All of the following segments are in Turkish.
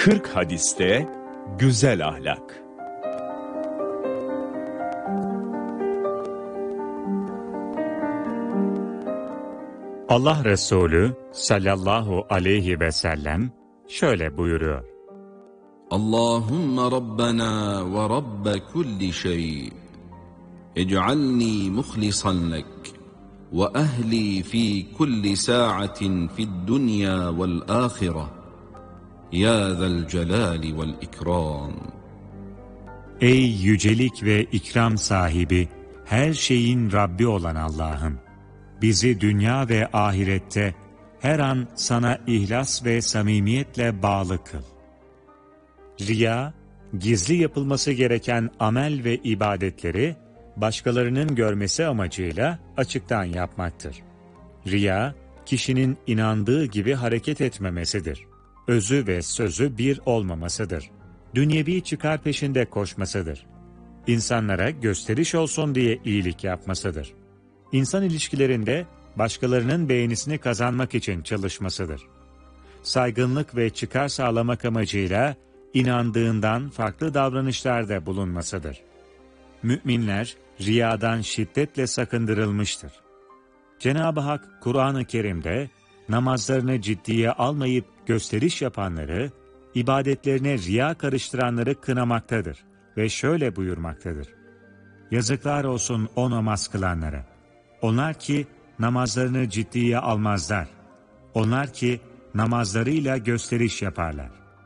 40 hadiste güzel ahlak. Allah Resulü sallallahu aleyhi ve sellem şöyle buyuruyor. Allahümme Rabbena ve Rabbe kulli şey, ec'alni muhlisan lek, ve ehli fi kulli sa'atin fid dünya vel ahire, ya zel celali vel ikram. Ey yücelik ve ikram sahibi, her şeyin Rabbi olan Allah'ım! Bizi dünya ve ahirette her an sana ihlas ve samimiyetle bağlı kıl. Riya, gizli yapılması gereken amel ve ibadetleri başkalarının görmesi amacıyla açıktan yapmaktır. Riya, kişinin inandığı gibi hareket etmemesidir. Özü ve sözü bir olmamasıdır. Dünyevi çıkar peşinde koşmasıdır. İnsanlara gösteriş olsun diye iyilik yapmasıdır. İnsan ilişkilerinde başkalarının beğenisini kazanmak için çalışmasıdır. Saygınlık ve çıkar sağlamak amacıyla inandığından farklı davranışlarda bulunmasıdır. Müminler riyadan şiddetle sakındırılmıştır. Cenab-ı Hak Kur'an-ı Kerim'de namazlarını ciddiye almayıp gösteriş yapanları, ibadetlerine riya karıştıranları kınamaktadır ve şöyle buyurmaktadır. Yazıklar olsun o namaz kılanlara. Onlar ki namazlarını ciddiye almazlar. Onlar ki namazlarıyla gösteriş yaparlar.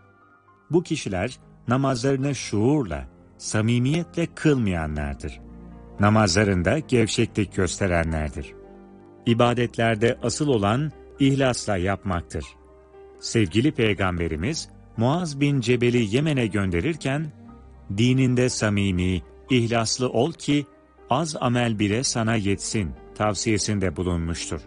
Bu kişiler namazlarını şuurla, samimiyetle kılmayanlardır. Namazlarında gevşeklik gösterenlerdir. İbadetlerde asıl olan ihlasla yapmaktır. Sevgili Peygamberimiz Muaz bin Cebel'i Yemen'e gönderirken, dininde samimi, ihlaslı ol ki az amel bile sana yetsin tavsiyesinde bulunmuştur.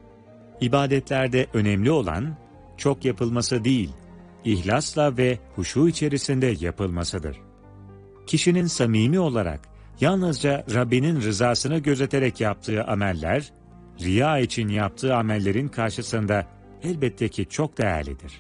İbadetlerde önemli olan çok yapılması değil, ihlasla ve huşu içerisinde yapılmasıdır. Kişinin samimi olarak yalnızca Rabbinin rızasını gözeterek yaptığı ameller, riya için yaptığı amellerin karşısında elbette ki çok değerlidir.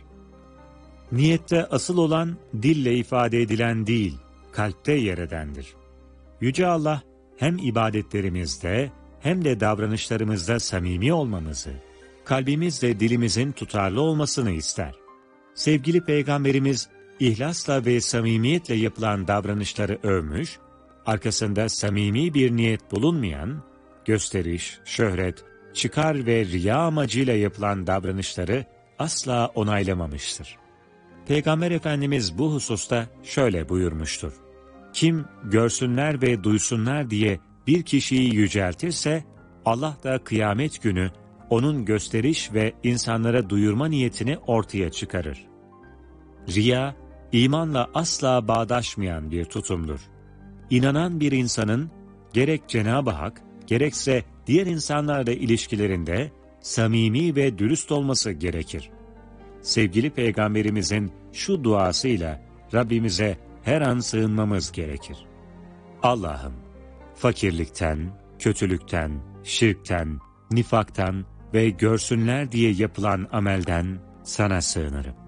Niyette asıl olan dille ifade edilen değil, kalpte yer edendir. Yüce Allah hem ibadetlerimizde hem de davranışlarımızda samimi olmamızı, kalbimizle dilimizin tutarlı olmasını ister. Sevgili Peygamberimiz ihlasla ve samimiyetle yapılan davranışları övmüş, arkasında samimi bir niyet bulunmayan, gösteriş, şöhret, çıkar ve riya amacıyla yapılan davranışları asla onaylamamıştır. Peygamber Efendimiz bu hususta şöyle buyurmuştur. Kim görsünler ve duysunlar diye bir kişiyi yüceltirse, Allah da kıyamet günü onun gösteriş ve insanlara duyurma niyetini ortaya çıkarır. Riya, imanla asla bağdaşmayan bir tutumdur. İnanan bir insanın gerek Cenab-ı Hak, gerekse diğer insanlarla ilişkilerinde samimi ve dürüst olması gerekir. Sevgili Peygamberimizin şu duasıyla Rabbimize her an sığınmamız gerekir. Allah'ım, fakirlikten, kötülükten, şirkten, nifaktan ve görsünler diye yapılan amelden sana sığınırım.